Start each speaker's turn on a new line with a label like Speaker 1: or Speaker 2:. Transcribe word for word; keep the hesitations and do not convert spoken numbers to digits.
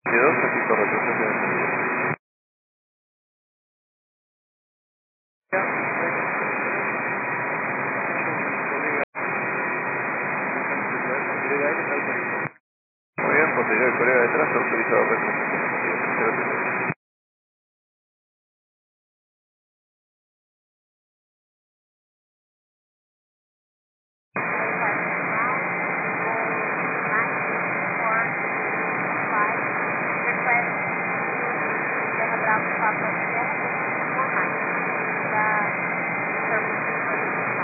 Speaker 1: Quedó Francisco representante de seguridad. Muy bien, posterior el colega detrás autorizado a representación.